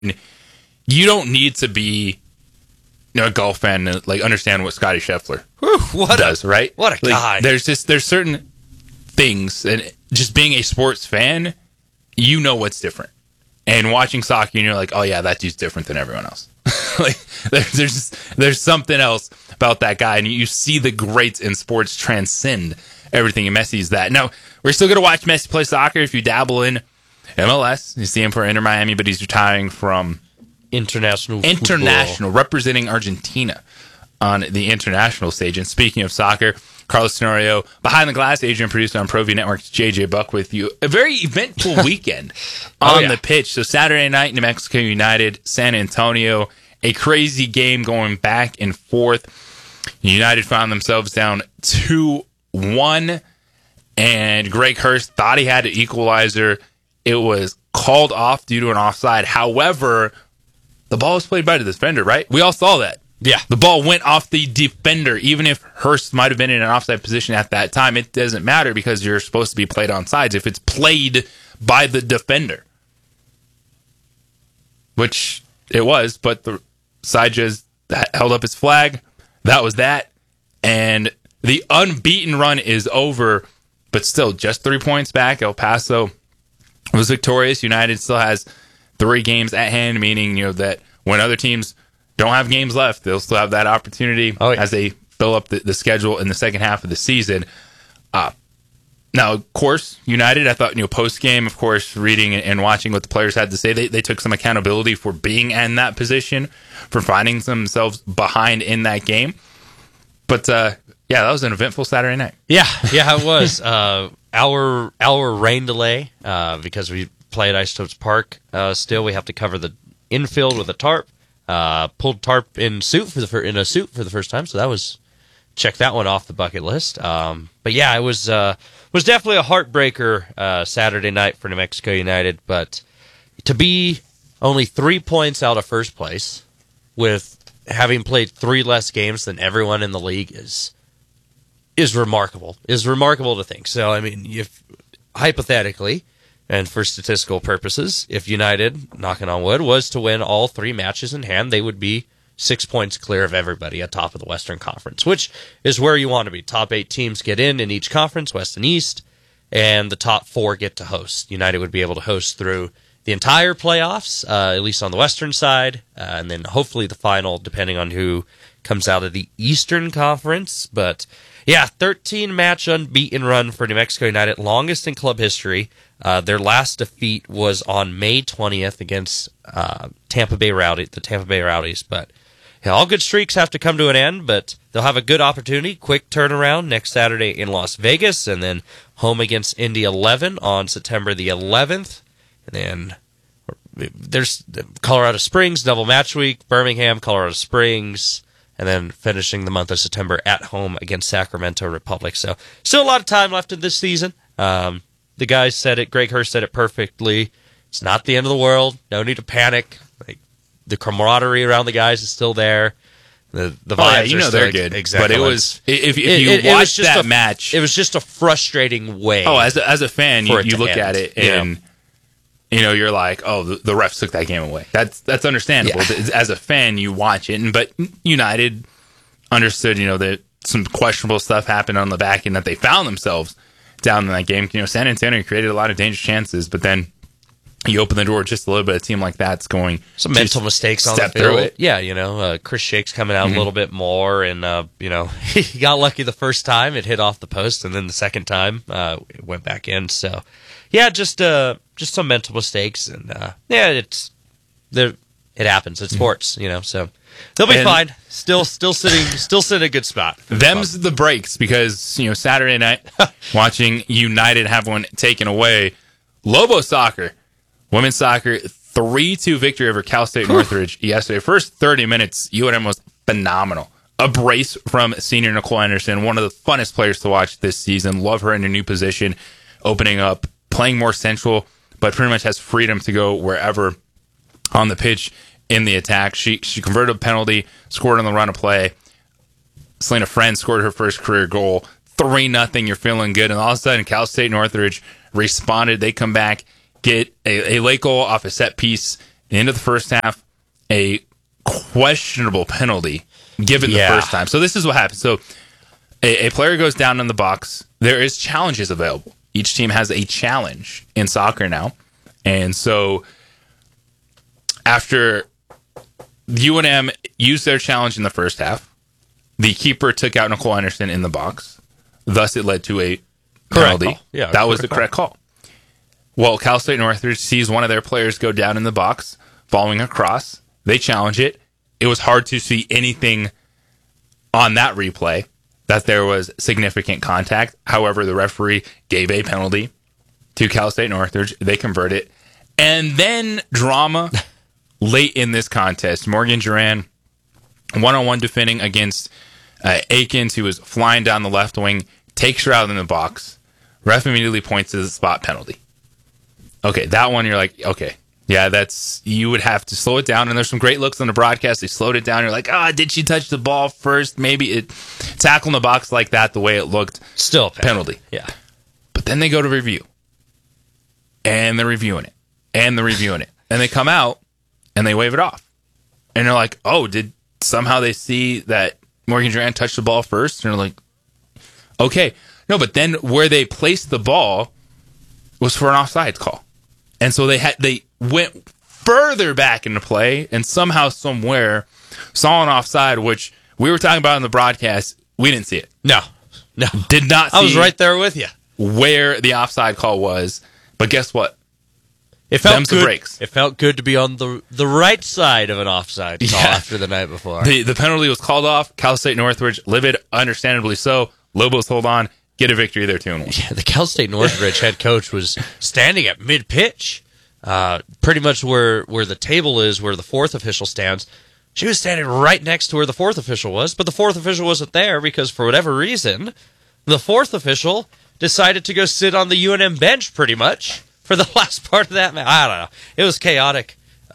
you don't need to be a golf fan to like understand what Scotty Scheffler does, right? What a guy. There's certain things, and just being a sports fan, you know what's different. And watching soccer, you're like, oh yeah, that dude's different than everyone else. Like there's something else about that guy, and you see the greats in sports transcend everything, and Messi's that. Now, we're still going to watch Messi play soccer if you dabble in MLS. You see him for Inter Miami, but he's retiring from international representing Argentina on the international stage. And speaking of soccer, Carlos Tenorio, behind the glass, Adrian, producer on ProView Network's JJ Buck with you. A very eventful weekend on the pitch. So Saturday night, New Mexico United, San Antonio, a crazy game going back and forth. United found themselves down 2-1, and Greg Hurst thought he had an equalizer. It was called off due to an offside. However, the ball was played by the defender, right? We all saw that. Yeah. The ball went off the defender. Even if Hurst might have been in an offside position at that time, it doesn't matter because you're supposed to be played on sides if it's played by the defender. Which it was, but the side just held up its flag. That was that. And the unbeaten run is over, but still just 3 points back. El Paso was victorious. United still has 3 games at hand, meaning that when other teams don't have games left, they'll still have that opportunity as they fill up the schedule in the second half of the season. Now, of course, United, I thought, post-game, of course, reading and watching what the players had to say, they took some accountability for being in that position, for finding themselves behind in that game. But, that was an eventful Saturday night. Yeah, it was. Our rain delay, because we play at Isotopes Park still, we have to cover the infield with a tarp. Pulled tarp in a suit for the first time, so that was check that one off the bucket list. But yeah, it was definitely a heartbreaker Saturday night for New Mexico United. But to be only 3 points out of first place with having played 3 less games than everyone in the league is remarkable. Is remarkable to think. So I mean, if hypothetically, and for statistical purposes, if United, knocking on wood, was to win all 3 matches in hand, they would be 6 points clear of everybody at top of the Western Conference, which is where you want to be. Top 8 teams get in each conference, West and East, and the top 4 get to host. United would be able to host through the entire playoffs, at least on the Western side, and then hopefully the final, depending on who comes out of the Eastern Conference. But yeah, 13-match unbeaten run for New Mexico United, longest in club history. Their last defeat was on May 20th against the Tampa Bay Rowdies. But all good streaks have to come to an end, but they'll have a good opportunity, quick turnaround next Saturday in Las Vegas, and then home against Indy 11 on September the 11th. And then there's Colorado Springs, double match week, Birmingham, Colorado Springs, and then finishing the month of September at home against Sacramento Republic. So still a lot of time left in this season. The guys said it. Greg Hurst said it perfectly. It's not the end of the world. No need to panic. Like, the camaraderie around the guys is still there. The vibes are still they're good. Exactly. But it was if you watch that match, it was just a frustrating way. Oh, as a fan, you look at it and you're like, oh, the refs took that game away. That's understandable. Yeah. As a fan, you watch it, but United understood, that some questionable stuff happened on the back end, that they found themselves down in that game. San Antonio created a lot of dangerous chances, but then you open the door just a little bit. A team like that's going some mental mistakes on the field. Through it. Yeah, Chris Shake's coming out a little bit more, and he got lucky the first time it hit off the post, and then the second time it went back in. So yeah, just some mental mistakes, and it happens. It's sports, so. They'll be fine. Still sitting a good spot. Them's the breaks, because Saturday night watching United have one taken away. Lobo soccer, women's soccer, 3-2 victory over Cal State Northridge yesterday. First 30 minutes, UNM was phenomenal. A brace from senior Nicole Anderson, one of the funnest players to watch this season. Love her in a new position, opening up, playing more central, but pretty much has freedom to go wherever on the pitch. In the attack, she converted a penalty, scored on the run of play. Selena Friend scored her first career goal. 3-0, you're feeling good. And all of a sudden, Cal State Northridge responded. They come back, get a late goal off a set piece, the end of the first half, a questionable penalty given the first time. So this is what happens. So a player goes down in the box. There is challenges available. Each team has a challenge in soccer now. And so after UNM used their challenge in the first half, the keeper took out Nicole Anderson in the box. Thus, it led to a penalty. That was the correct call. Well, Cal State Northridge sees one of their players go down in the box following a cross. They challenge it. It was hard to see anything on that replay that there was significant contact. However, the referee gave a penalty to Cal State Northridge. They convert it. And then drama late in this contest. Morgan Duran, one-on-one defending against Akins, who was flying down the left wing, takes her out in the box. Ref immediately points to the spot penalty. Okay, that one you're like, okay. Yeah, you would have to slow it down. And there's some great looks on the broadcast. They slowed it down. You're like, did she touch the ball first? Maybe it tackling the box like that, the way it looked. Still a penalty. Yeah. But then they go to review. And they're reviewing it. And they're reviewing it. And they come out and they wave it off. And they're like, did somehow they see that Morgan Duran touched the ball first? And they're like, okay. No, but then where they placed the ball was for an offside call. And so they went further back into play and somehow, somewhere, saw an offside, which we were talking about in the broadcast. We didn't see it. No. Did not see I was right there with you. Where the offside call was. But guess what? It felt good. The breaks. It felt good to be on the right side of an offside call after the night before. The penalty was called off. Cal State Northridge, livid, understandably so. Lobos hold on. Get a victory there, 2-1. Yeah, the Cal State Northridge head coach was standing at mid-pitch, pretty much where the table is, where the fourth official stands. She was standing right next to where the fourth official was, but the fourth official wasn't there because, for whatever reason, the fourth official decided to go sit on the UNM bench, pretty much, for the last part of that match. I don't know. It was chaotic.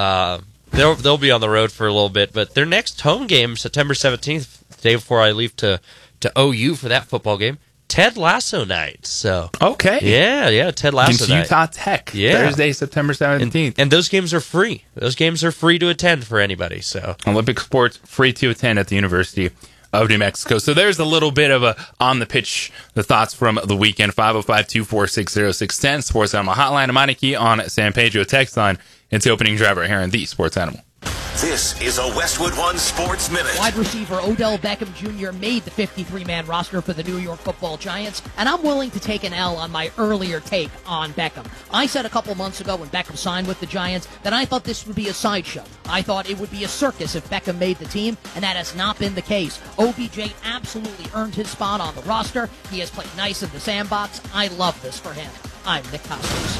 They'll be on the road for a little bit, but their next home game, September 17th, the day before I leave to OU for that football game, Ted Lasso night. So okay, yeah, Ted Lasso night. Utah Tech, Thursday, September 17th, and those games are free. Those games are free to attend for anybody. So Olympic sports free to attend at the University of New Mexico. So there's a little bit of a on the pitch, the thoughts from the weekend. 505-246-0610 Sports Animal Hotline. Meineke on San Pedro. Text on it's the opening driver here in the Sports Animal. This is a Westwood One Sports Minute. Wide receiver Odell Beckham Jr. made the 53-man roster for the New York Football Giants, and I'm willing to take an L on my earlier take on Beckham. I said a couple months ago when Beckham signed with the Giants that I thought this would be a sideshow. I thought it would be a circus if Beckham made the team, and that has not been the case. OBJ absolutely earned his spot on the roster. He has played nice in the sandbox. I love this for him. I'm Nick Costos.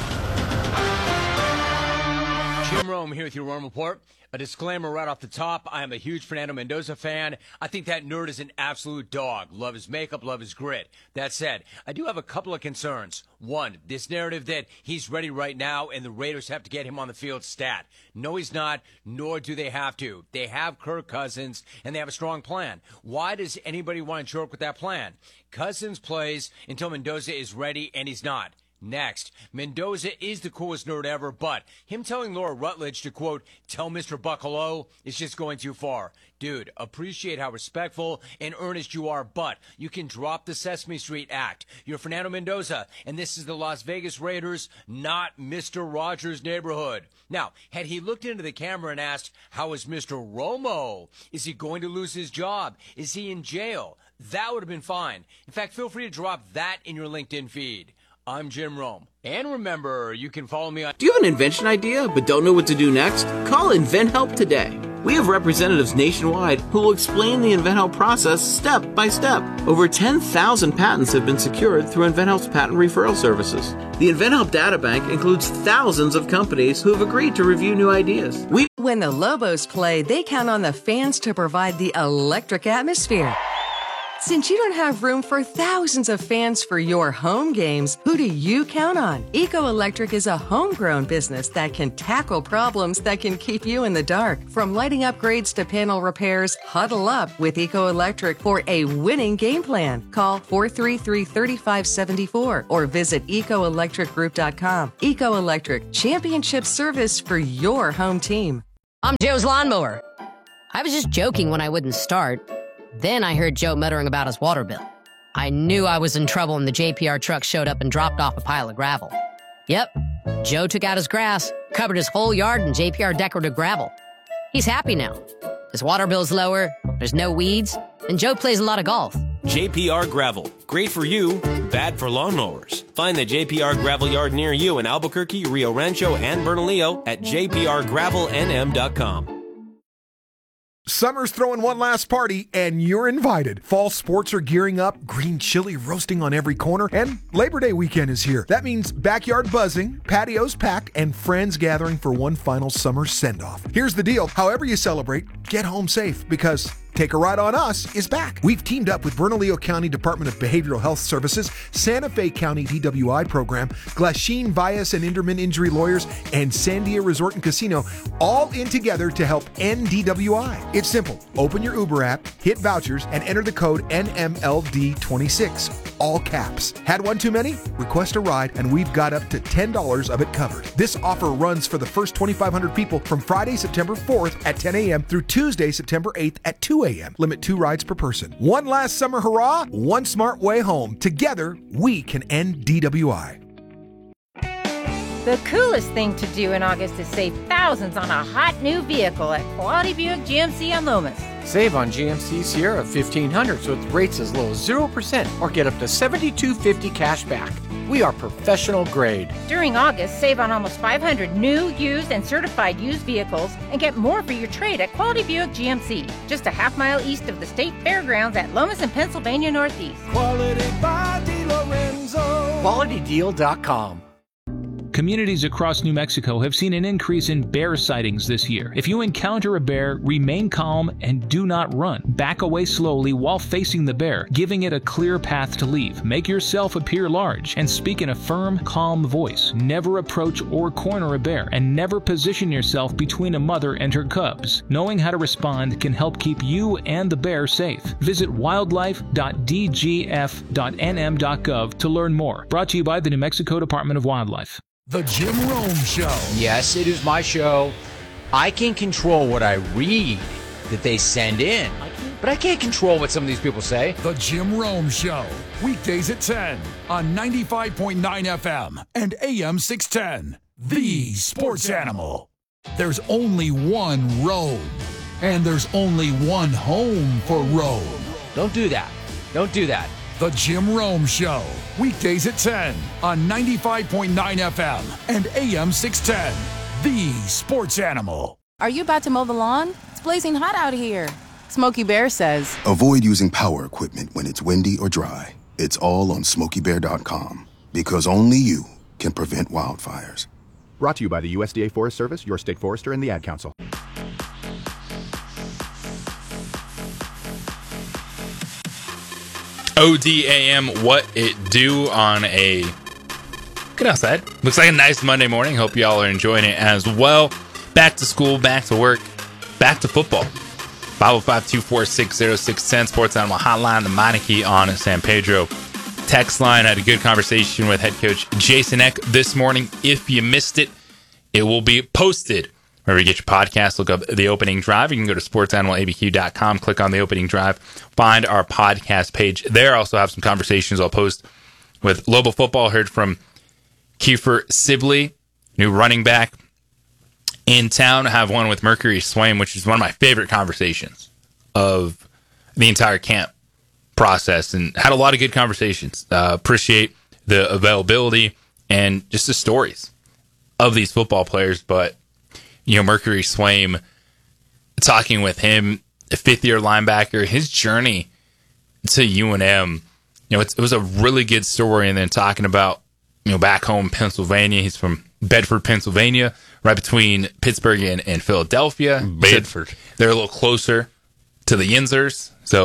Jim Rome here with your Rome Report. A disclaimer right off the top, I am a huge Fernando Mendoza fan. I think that nerd is an absolute dog. Love his makeup, love his grit. That said, I do have a couple of concerns. One, this narrative that he's ready right now and the Raiders have to get him on the field stat. No, he's not, nor do they have to. They have Kirk Cousins, and they have a strong plan. Why does anybody want to joke with that plan? Cousins plays until Mendoza is ready, and he's not. Next, Mendoza is the coolest nerd ever, but him telling Laura Rutledge to, quote, tell Mr. Buck hello is just going too far. Dude, appreciate how respectful and earnest you are, but you can drop the Sesame Street act. You're Fernando Mendoza, and this is the Las Vegas Raiders, not Mr. Rogers' neighborhood. Now, had he looked into the camera and asked, how is Mr. Romo? Is he going to lose his job? Is he in jail? That would have been fine. In fact, feel free to drop that in your LinkedIn feed. I'm Jim Rome. And remember, you can follow me on... Do you have an invention idea but don't know what to do next? Call InventHelp today. We have representatives nationwide who will explain the InventHelp process step by step. Over 10,000 patents have been secured through InventHelp's patent referral services. The InventHelp data bank includes thousands of companies who have agreed to review new ideas. When the Lobos play, they count on the fans to provide the electric atmosphere. Since you don't have room for thousands of fans for your home games, who do you count on? Eco Electric is a homegrown business that can tackle problems that can keep you in the dark. From lighting upgrades to panel repairs, huddle up with Eco Electric for a winning game plan. Call 433-3574 or visit ecoelectricgroup.com. Eco Electric, championship service for your home team. I'm Joe's lawnmower. I was just joking when I wouldn't start. Then I heard Joe muttering about his water bill. I knew I was in trouble when the JPR truck showed up and dropped off a pile of gravel. Yep, Joe took out his grass, covered his whole yard in JPR decorative gravel. He's happy now. His water bill's lower, there's no weeds, and Joe plays a lot of golf. JPR Gravel. Great for you, bad for lawnmowers. Find the JPR Gravel yard near you in Albuquerque, Rio Rancho, and Bernalillo at jprgravelnm.com. Summer's throwing one last party, and you're invited. Fall sports are gearing up, green chili roasting on every corner, and Labor Day weekend is here. That means backyard buzzing, patios packed, and friends gathering for one final summer send-off. Here's the deal. However you celebrate, get home safe, because Take a Ride on Us is back. We've teamed up with Bernalillo County Department of Behavioral Health Services, Santa Fe County DWI program, Glasheen Bias and Inderman Injury Lawyers, and Sandia Resort and Casino, all in together to help end DWI. It's simple. Open your Uber app, hit vouchers, and enter the code NMLD26. All caps. Had one too many? Request a ride, and we've got up to $10 of it covered. This offer runs for the first 2,500 people from Friday, September 4th at 10 a.m. through Tuesday, September 8th at 2 a.m. Limit 2 rides per person. One last summer hurrah, one smart way home. Together, we can end DWI. The coolest thing to do in August is save thousands on a hot new vehicle at Quality Buick GMC on Lomas. Save on GMC Sierra 1500s with rates as low as 0% or get up to $72.50 cash back. We are professional grade. During August, save on almost 500 new, used, and certified used vehicles and get more for your trade at Quality Buick GMC, just a half-mile east of the State Fairgrounds at Lomas and Pennsylvania Northeast. Quality by DiLorenzo. QualityDeal.com. Communities across New Mexico have seen an increase in bear sightings this year. If you encounter a bear, remain calm and do not run. Back away slowly while facing the bear, giving it a clear path to leave. Make yourself appear large and speak in a firm, calm voice. Never approach or corner a bear, and never position yourself between a mother and her cubs. Knowing how to respond can help keep you and the bear safe. Visit wildlife.dgf.nm.gov to learn more. Brought to you by the New Mexico Department of Wildlife. The Jim Rome Show. Yes, it is my show. I can control what I read that they send in, but I can't control what some of these people say. The Jim Rome Show. Weekdays at 10 on 95.9 FM and AM 610. The Sports Animal. There's only one Rome, and there's only one home for Rome. Don't do that. Don't do that. The Jim Rome Show. Weekdays at 10 on 95.9 FM and AM 610. The Sports Animal. Are you about to mow the lawn? It's blazing hot out here. Smokey Bear says, avoid using power equipment when it's windy or dry. It's all on SmokeyBear.com, because only you can prevent wildfires. Brought to you by the USDA Forest Service, your state forester, and the Ad Council. ODAM, what it do on a good outside. Looks like a nice Monday morning. Hope y'all are enjoying it as well. Back to school, back to work, back to football. 505-246-0610, Sports Animal Hotline, the Monarchy on San Pedro text line. I had a good conversation with head coach Jason Eck this morning. If you missed it, it will be posted wherever you get your podcast. Look up The Opening Drive. You can go to sportsanimалabq.com, click on The Opening Drive, find our podcast page there. I also have some conversations I'll post with Lobo Football. Heard from Kiefer Sibley, new running back in town. I have one with Mercury Swaim, which is one of my favorite conversations of the entire camp process, and had a lot of good conversations. Appreciate the availability and just the stories of these football players. But Mercury Swaim, talking with him, a fifth-year linebacker, his journey to UNM, it was a really good story. And then talking about, back home, Pennsylvania. He's from Bedford, Pennsylvania, right between Pittsburgh and Philadelphia. Bedford. They're a little closer to the Yinzers, so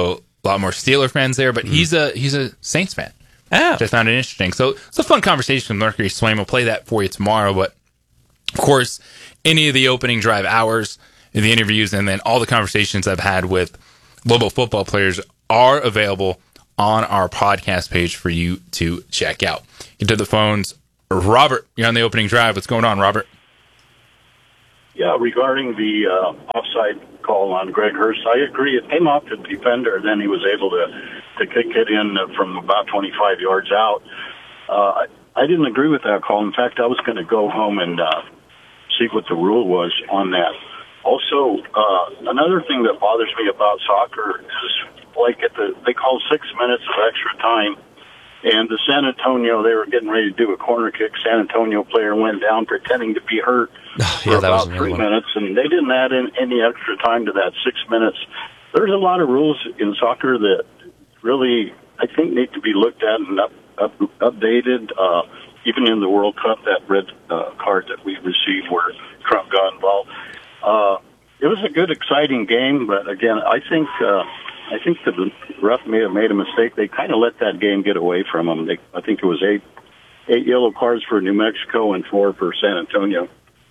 A lot more Steeler fans there, but he's a Saints fan. Oh. Which I found it interesting. So it's a fun conversation with Mercury Swain. We'll play that for you tomorrow. But, of course, any of the opening drive hours, the interviews, and then all the conversations I've had with Lobo football players are available on our podcast page for you to check out. Get to the phones. Robert, you're on the opening drive. What's going on, Robert? Yeah, regarding the offside call on Greg Hurst, I agree. It came off the defender, then he was able to kick it in from about 25 yards out. I didn't agree with that call. In fact, I was going to go home and see what the rule was on that. Also, another thing that bothers me about soccer is, like, they called 6 minutes of extra time, and the San Antonio, they were getting ready to do a corner kick. San Antonio player went down pretending to be hurt for about 3 minutes, and they didn't add in any extra time to that 6 minutes. There's a lot of rules in soccer that really, I think, need to be looked at and updated. Even in the World Cup, that red card that we received where Trump got involved. It was a good, exciting game, but again, I think the ref may have made a mistake. They kind of let that game get away from them. I think it was eight yellow cards for New Mexico and 4 for San Antonio.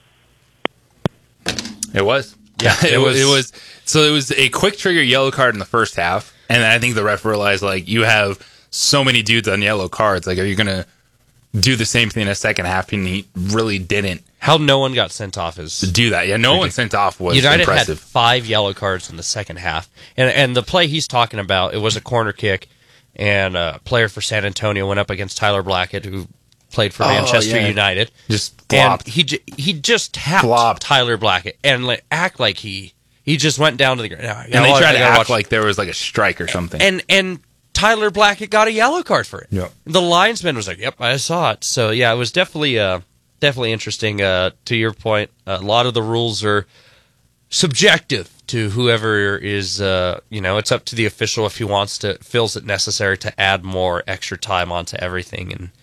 It was. Yeah, it was. So it was a quick trigger yellow card in the first half, and I think the ref realized, like, you have so many dudes on yellow cards. Like, are you going to do the same thing in the second half? And he really didn't. How no one got sent off is to do that. Yeah, no one sent off was United impressive. Had 5 yellow cards in the second half, and the play he's talking about, it was a corner kick, and a player for San Antonio went up against Tyler Blackett, who played for Manchester United. Just flopped. And he just tapped Tyler Blackett and act like he just went down to the ground. And they tried to act like there was like a strike or something. And Tyler Blackett got a yellow card for it. Yeah. The linesman was like, "Yep, I saw it." So yeah, it was definitely interesting. To your point, a lot of the rules are subjective to whoever is. It's up to the official if he feels it necessary to add more extra time onto everything, and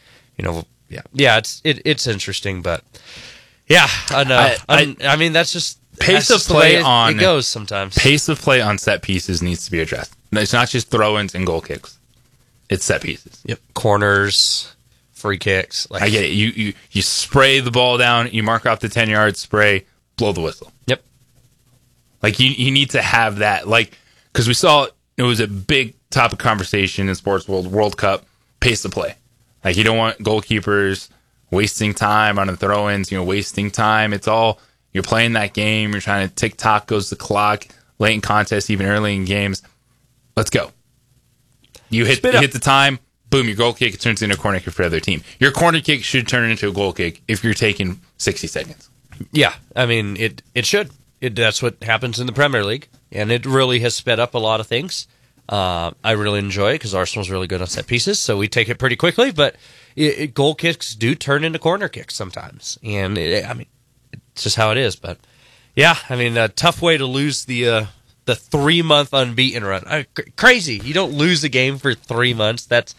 it's interesting, but yeah, I mean that's just pace of play on it goes sometimes. Pace of play on set pieces needs to be addressed. It's not just throw-ins and goal kicks; it's set pieces. Yep, corners. Free kicks. I get it. You spray the ball down, you mark off the 10-yard spray, blow the whistle. Yep. Like, you need to have that. Like, because we saw it was a big topic conversation in sports World Cup, pace of play. Like, you don't want goalkeepers wasting time on the throw-ins, wasting time. It's all, you're playing that game, you're trying to tick-tock goes the clock, late in contests, even early in games. Let's go. You hit the time. Boom, your goal kick turns into a corner kick for the other team. Your corner kick should turn into a goal kick if you're taking 60 seconds. Yeah, I mean, it should. That's what happens in the Premier League, and it really has sped up a lot of things. I really enjoy it because Arsenal's really good on set pieces, so we take it pretty quickly, but goal kicks do turn into corner kicks sometimes, and it's just how it is. But yeah, I mean, a tough way to lose the 3-month unbeaten run. Crazy. You don't lose a game for 3 months. That's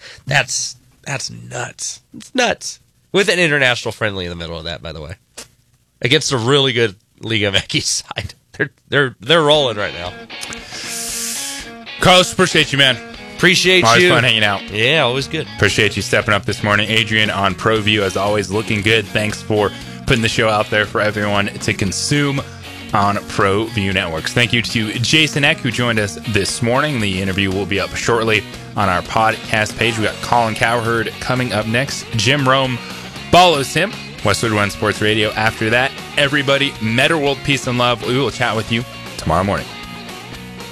nuts. It's nuts. With an international friendly in the middle of that, by the way. Against a really good Liga MX side. They're rolling right now. Carlos, appreciate you, man. Appreciate always you. Always fun hanging out. Yeah, always good. Appreciate you stepping up this morning. Adrian on ProView, as always, looking good. Thanks for putting the show out there for everyone to consume on ProView Networks. Thank you to Jason Eck, who joined us this morning. The interview will be up shortly on our podcast page. We got Colin Cowherd coming up next. Jim Rome follows him. Westwood One Sports Radio. After that, everybody, Meta World Peace and Love. We will chat with you tomorrow morning.